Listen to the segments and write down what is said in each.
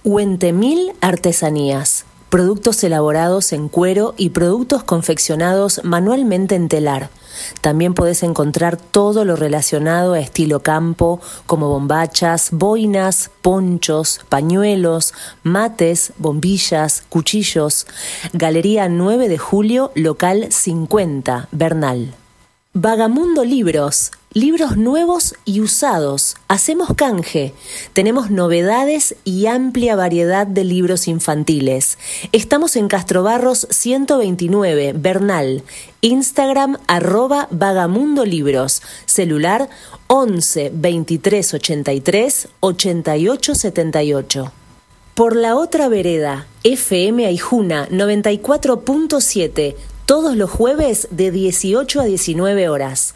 Huentemil Artesanías. Productos elaborados en cuero y productos confeccionados manualmente en telar. También podés encontrar todo lo relacionado a estilo campo, como bombachas, boinas, ponchos, pañuelos, mates, bombillas, cuchillos. Galería 9 de Julio, local 50, Bernal. Vagamundo Libros. Libros nuevos y usados. Hacemos canje. Tenemos novedades y amplia variedad de libros infantiles. Estamos en Castrobarros 129, Bernal. Instagram @Vagamundo Libros. Celular 11 23 83 88 78. Por la otra vereda, FM Aijuna 94.7. Todos los jueves de 18 a 19 horas.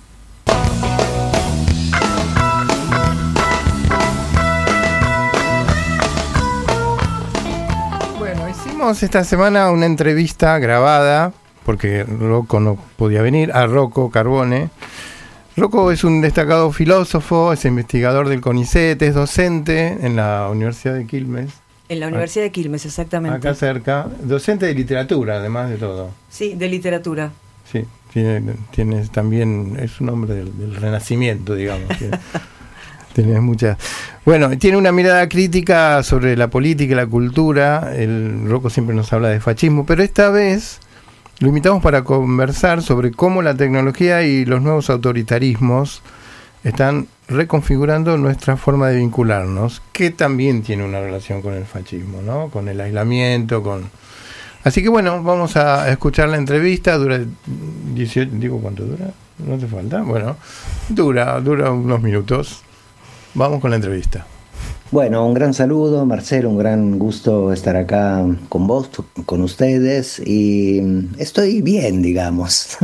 Bueno, hicimos esta semana una entrevista grabada, porque Rocco no podía venir, a Rocco Carbone. Rocco es un destacado filósofo, es investigador del CONICET, es docente en la Universidad de Quilmes. En la Universidad de Quilmes, exactamente. Acá cerca. Docente de literatura, además de todo. Sí, de literatura. Sí, tiene también, es un hombre del Renacimiento, digamos. Tiene muchas. Bueno, tiene una mirada crítica sobre la política y la cultura. El Rocco siempre nos habla de fascismo, pero esta vez lo invitamos para conversar sobre cómo la tecnología y los nuevos autoritarismos están reconfigurando nuestra forma de vincularnos, que también tiene una relación con el fascismo, ¿no? Con el aislamiento, Así que bueno, vamos a escuchar la entrevista, dura 18, digo, ¿cuánto dura? ¿No hace falta? Bueno, dura unos minutos. Vamos con la entrevista. Bueno, un gran saludo, Marcelo, un gran gusto estar acá con vos, con ustedes, y estoy bien, digamos.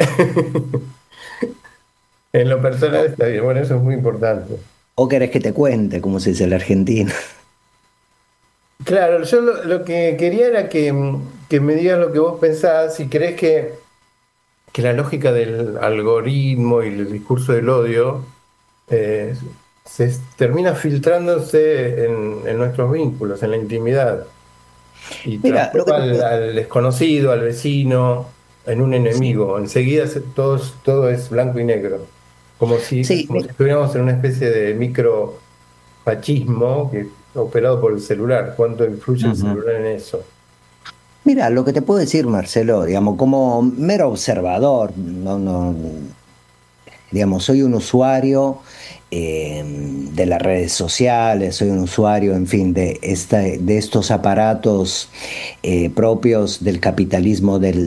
En lo personal está bien, bueno, eso es muy importante. ¿O querés que te cuente cómo se dice en la Argentina? Claro, yo lo que quería era que me digas lo que vos pensás, si crees que la lógica del algoritmo y el discurso del odio se termina filtrándose en nuestros vínculos, en la intimidad, y transforma al desconocido, al vecino, en un enemigo. Enseguida todo es blanco y negro. Como si estuviéramos en una especie de microfascismo operado por el celular. ¿Cuánto influye el celular en eso? Mira, lo que te puedo decir, Marcelo, digamos, como mero observador, digamos, soy un usuario de las redes sociales, soy un usuario, en fin, de estos aparatos propios del capitalismo del